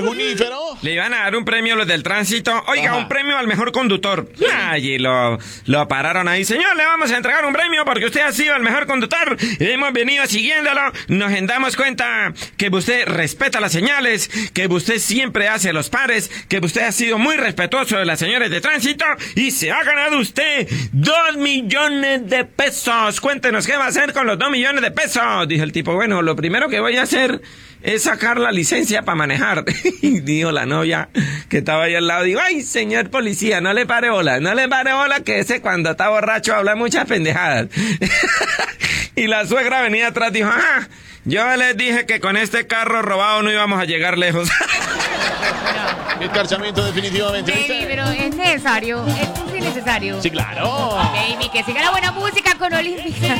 Junífero. Le iban a dar un premio a los del tránsito. Oiga, un premio al mejor conductor. Ay, y lo pararon ahí. Señor, le vamos a entregar un premio porque usted ha sido el mejor conductor. Hemos venido siguiéndolo. Nos damos cuenta que usted respeta las señales, que usted siempre hace los pares, que usted ha sido muy respetuoso de las señales de tránsito y se ha ganado usted 2 millones de pesos. Cuéntenos qué va a hacer con los 2 millones de pesos. Dijo el tipo, bueno, lo primero que voy a hacer es sacar la licencia para manejar. Y dijo la novia que estaba ahí al lado, digo, ay, señor policía, no le pare bola, que ese cuando está borracho habla muchas pendejadas. Y la suegra venía atrás, dijo, yo les dije que con este carro robado no íbamos a llegar lejos. Escarchamiento definitivamente. Baby, pero es necesario, es innecesario. Sí, claro. Baby, que siga la buena música con Olímpica.